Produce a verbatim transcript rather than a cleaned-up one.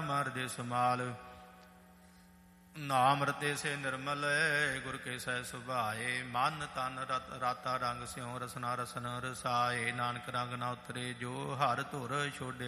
ਨਾਮ ਹਿਰਦੇ ਸਮਾਲ। ਨਾਮ ਰਤੇ ਸੇ ਨਿਰਮਲ ਗੁਰ ਕੇ ਸਹਿ ਸੁਭਾਏ। ਮਨ ਤਨ ਰਤ ਰਾਤਾ ਰੰਗ ਸਿਉ ਰਸਨਾ ਰਸਨ ਰਸਾਏ। ਨਾਨਕ ਰੰਗ ਨਾ ਉਤਰੇ ਜੋ ਹਰ ਧੁਰ ਛੋਡਿਆ